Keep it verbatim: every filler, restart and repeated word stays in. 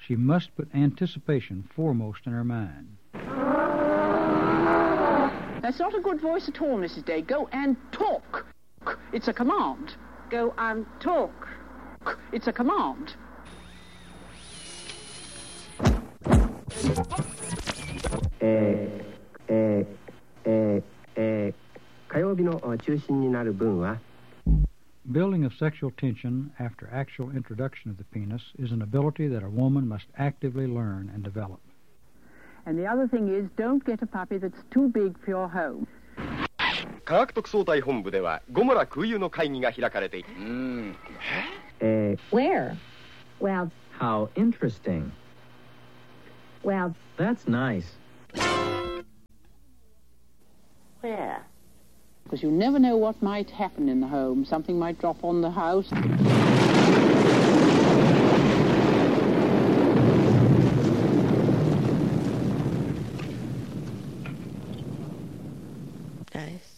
She must put anticipation foremost in her mind. That's not a good voice at all, Missus Day. Go and talk. It's a command. Go and talk. It's a command. えーえーえーえー火曜日の中心になる文は Building of sexual tension after actual introduction of the penis is an ability that a woman must actively learn and develop. And the other thing is, don't get a puppy that's too big for your home. 科学特捜隊本部ではゴモラ空輸の会議が開かれている。うん。 えー Where? Well, How interesting. well, That's nice. where? Because you never know what might happen in the home. Something might drop on the house. Nice.